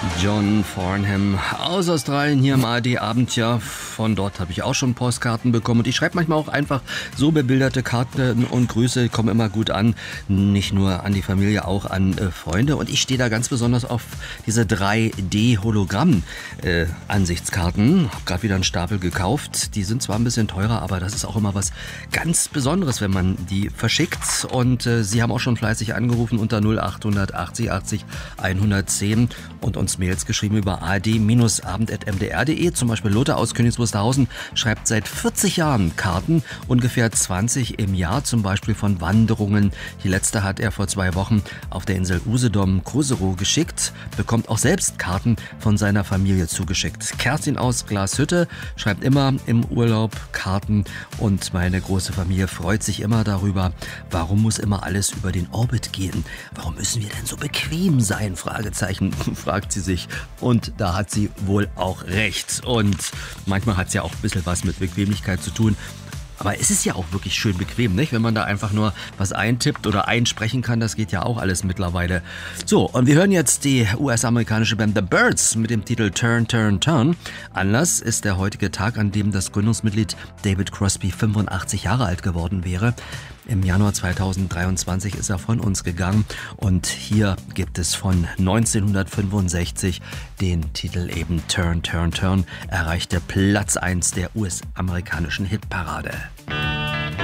John Farnham aus Australien hier im ARD-Abend. Ja, von dort habe ich auch schon Postkarten bekommen. Und ich schreibe manchmal auch einfach so bebilderte Karten und Grüße kommen immer gut an. Nicht nur an die Familie, auch an Freunde. Und ich stehe da ganz besonders auf diese 3D-Hologramm-Ansichtskarten. Habe gerade wieder einen Stapel gekauft. Die sind zwar ein bisschen teurer, aber das ist auch immer was ganz Besonderes, wenn man die verschickt. Und Sie haben auch schon fleißig angerufen unter 0800 80 80 110 und uns Mails geschrieben über ard-abend@mdr.de. Zum Beispiel Lothar aus Königs Wusterhausen schreibt seit 40 Jahren Karten, ungefähr 20 im Jahr, zum Beispiel von Wanderungen. Die letzte hat er vor 2 Wochen auf der Insel Usedom Kosero geschickt, bekommt auch selbst Karten von seiner Familie zugeschickt. Kerstin aus Glashütte schreibt immer im Urlaub Karten und meine große Familie freut sich immer darüber. Warum muss immer alles über den Orbit gehen? Warum müssen wir denn so bequem sein? Fragezeichen, fragt sie sich. Und da hat sie wohl auch recht. Und manchmal hat es ja auch ein bisschen was mit Bequemlichkeit zu tun. Aber es ist ja auch wirklich schön bequem, nicht? Wenn man da einfach nur was eintippt oder einsprechen kann, das geht ja auch alles mittlerweile. So, und wir hören jetzt die US-amerikanische Band The Byrds mit dem Titel Turn, Turn, Turn. Anlass ist der heutige Tag, an dem das Gründungsmitglied David Crosby 85 Jahre alt geworden wäre. Im Januar 2023 ist er von uns gegangen und hier gibt es von 1965 den Titel eben Turn, Turn, Turn, erreichte Platz 1 der US-amerikanischen Hitparade.